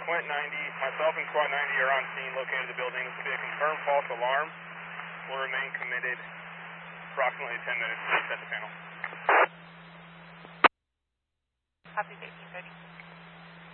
Quint 90, myself and Squad 90 are on scene located at the building. This will be a confirmed false alarm. We'll remain committed approximately 10 minutes to set the panel. Copy 1830.